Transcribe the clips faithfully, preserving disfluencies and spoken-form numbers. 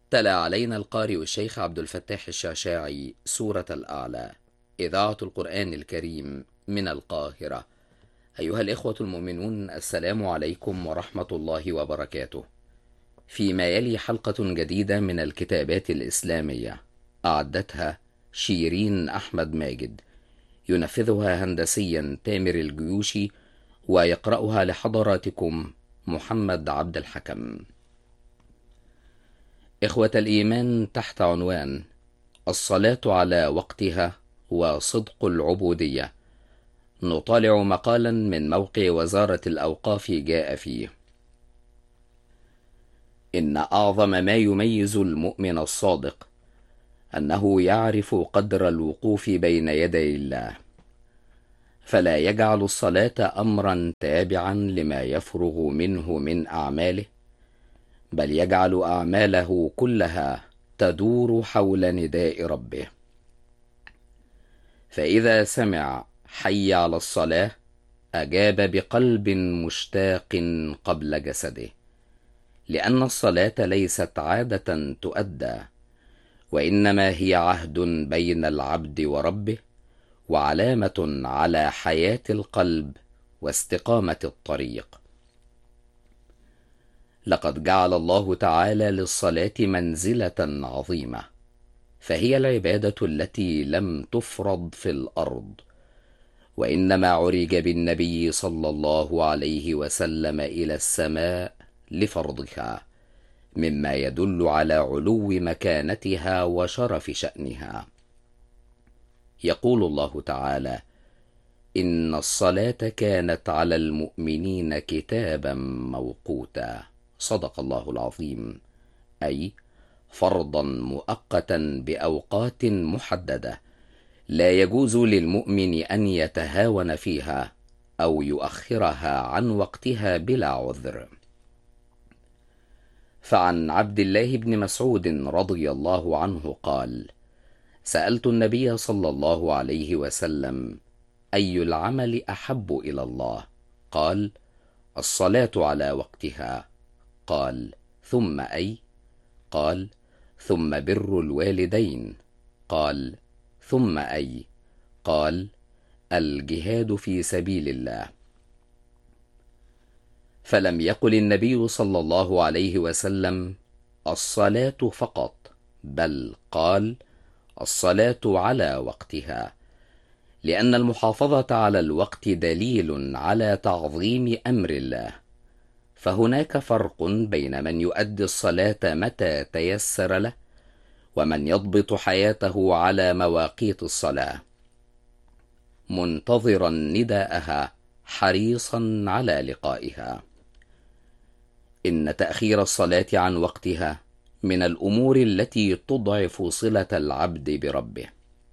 تلا علينا القارئ الشيخ عبد الفتاح الشعشاعي سورة الأعلى، إذاعة القرآن الكريم من القاهرة. أيها الإخوة المؤمنون، السلام عليكم ورحمة الله وبركاته. فيما يلي حلقة جديدة من الكتابات الإسلامية أعدتها شيرين أحمد ماجد، ينفذها هندسيا تامر الجيوشي، ويقرأها لحضراتكم محمد عبد الحكم. إخوة الإيمان، تحت عنوان الصلاة على وقتها وصدق العبودية، نطالع مقالا من موقع وزارة الأوقاف جاء فيه: إن أعظم ما يميز المؤمن الصادق أنه يعرف قدر الوقوف بين يدي الله، فلا يجعل الصلاة أمرا تابعا لما يفرغ منه من أعماله، بل يجعل أعماله كلها تدور حول نداء ربه. فإذا سمع حي على الصلاة أجاب بقلب مشتاق قبل جسده، لأن الصلاة ليست عادة تؤدى، وإنما هي عهد بين العبد وربه، وعلامة على حياة القلب واستقامة الطريق. لقد جعل الله تعالى للصلاة منزلة عظيمة، فهي العبادة التي لم تفرض في الأرض، وإنما عرج بالنبي صلى الله عليه وسلم إلى السماء لفرضها، مما يدل على علو مكانتها وشرف شأنها. يقول الله تعالى: إن الصلاة كانت على المؤمنين كتابا موقوتا. صدق الله العظيم، أي فرضا مؤقتا بأوقات محددة لا يجوز للمؤمن أن يتهاون فيها أو يؤخرها عن وقتها بلا عذر. فعن عبد الله بن مسعود رضي الله عنه قال: سألت النبي صلى الله عليه وسلم: أي العمل أحب إلى الله؟ قال: الصلاة على وقتها. قال: ثم أي؟ قال: ثم بر الوالدين. قال: ثم أي؟ قال: الجهاد في سبيل الله. فلم يقل النبي صلى الله عليه وسلم الصلاة فقط، بل قال الصلاة على وقتها، لأن المحافظة على الوقت دليل على تعظيم أمر الله. فهناك فرق بين من يؤدي الصلاة متى تيسر له، ومن يضبط حياته على مواقيت الصلاة، منتظرا نداءها حريصا على لقائها. إن تأخير الصلاة عن وقتها من الأمور التي تضعف صلة العبد بربه،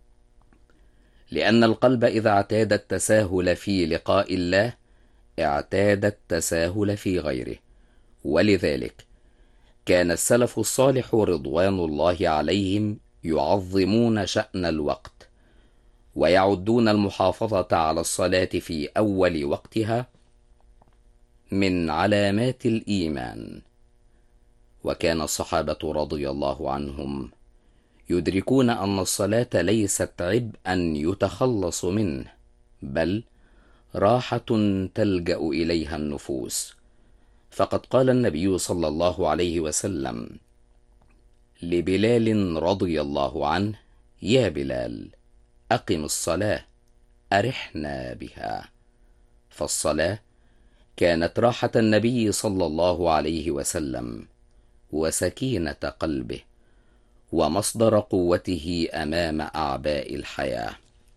لأن القلب إذا اعتاد التساهل في لقاء الله اعتاد التساهل في غيره. ولذلك كان السلف الصالح رضوان الله عليهم يعظمون شأن الوقت، ويعدون المحافظة على الصلاة في أول وقتها من علامات الإيمان. وكان الصحابة رضي الله عنهم يدركون أن الصلاة ليست عبئا يتخلص منه، بل راحة تلجأ إليها النفوس. فقد قال النبي صلى الله عليه وسلم لبلال رضي الله عنه: يا بلال، أقم الصلاة أرحنا بها. فالصلاة كانت راحة النبي صلى الله عليه وسلم وسكينة قلبه ومصدر قوته أمام أعباء الحياة.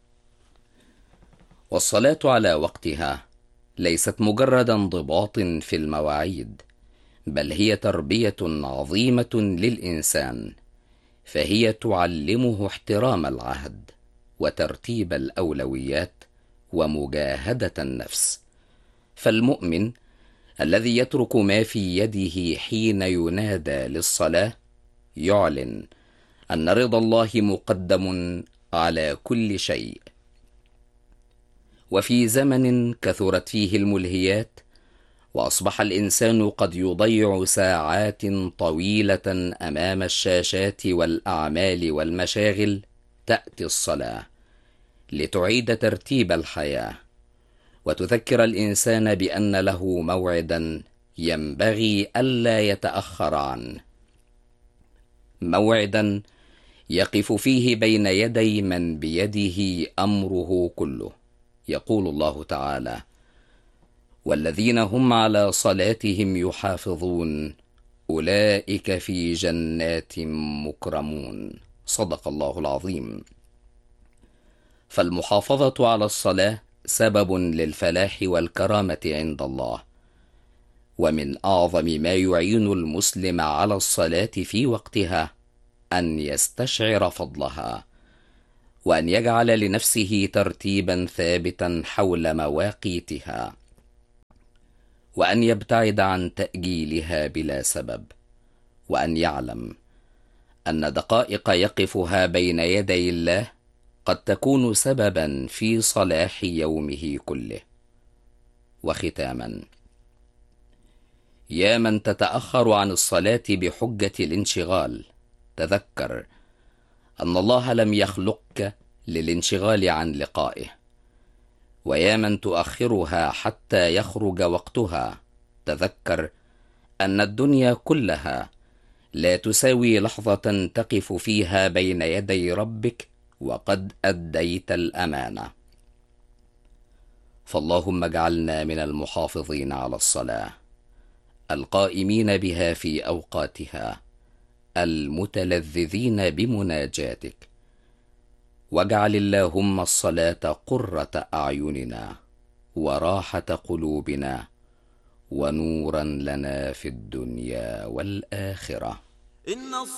والصلاة على وقتها ليست مجرد انضباط في المواعيد، بل هي تربية عظيمة للإنسان، فهي تعلمه احترام العهد وترتيب الأولويات ومجاهدة النفس. فالمؤمن الذي يترك ما في يده حين ينادى للصلاة يعلن أن رضا الله مقدم على كل شيء. وفي زمن كثرت فيه الملهيات وأصبح الإنسان قد يضيع ساعات طويلة أمام الشاشات والأعمال والمشاغل. تأتي الصلاة لتعيد ترتيب الحياة وتذكر الإنسان بأن له موعدا ينبغي ألا يتأخر عنه، موعدا يقف فيه بين يدي من بيده أمره كله. يقول الله تعالى: والذين هم على صلاتهم يحافظون أولئك في جنات مكرمون. صدق الله العظيم. فالمحافظة على الصلاة سبب للفلاح والكرامة عند الله، ومن أعظم ما يعين المسلم على الصلاة في وقتها أن يستشعر فضلها، وأن يجعل لنفسه ترتيبا ثابتا حول مواقيتها، وأن يبتعد عن تأجيلها بلا سبب، وأن يعلم أن دقائق يقفها بين يدي الله قد تكون سببا في صلاح يومه كله. وختاما، يا من تتأخر عن الصلاة بحجة الانشغال، تذكر أن الله لم يخلقك للانشغال عن لقائه. ويا من تؤخرها حتى يخرج وقتها، تذكر أن الدنيا كلها لا تساوي لحظة تقف فيها بين يدي ربك وقد أديت الأمانة. فاللهم اجعلنا من المحافظين على الصلاة، القائمين بها في أوقاتها، المتلذذين بمناجاتك. واجعل اللهم الصلاة قرة أعيننا وراحة قلوبنا ونورا لنا في الدنيا والآخرة.